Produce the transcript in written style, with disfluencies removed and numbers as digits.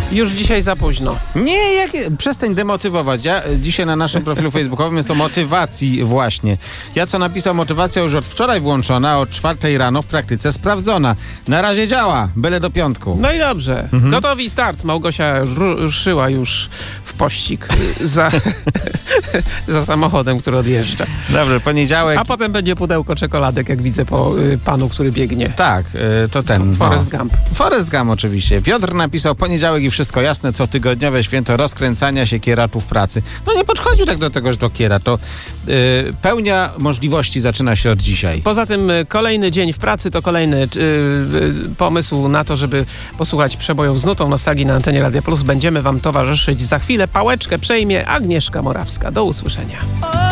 Już dzisiaj za późno. Nie, przestań demotywować. Ja dzisiaj na naszym profilu facebookowym jest o motywacji właśnie. Ja co napisał, motywacja już od wczoraj włączona, a od 4 rano w praktyce sprawdzona. Na razie działa, byle do piątku. No i dobrze. Gotowi start. Małgosia ruszyła już w pościg za samochodem, który odjeżdża. Dobrze, poniedziałek. A potem będzie pudełko czekoladek, jak widzę po panu, który biegnie. Tak, to ten. Forrest Gump. Forrest Gump oczywiście. Piotr napisał, poniedziałek i wszystko jasne, cotygodniowe święto rozkręcania się kieraczów pracy. No nie podchodził tak do tego, że do kiera. To pełnia możliwości zaczyna się od dzisiaj. Poza tym kolejny dzień w pracy to kolejny pomysł na to, żeby posłuchać przebojów z nutą nostalgii na antenie Radia Plus. Będziemy wam towarzyszyć za chwilę. Pałeczkę przejmie Agnieszka Morawska. Do usłyszenia.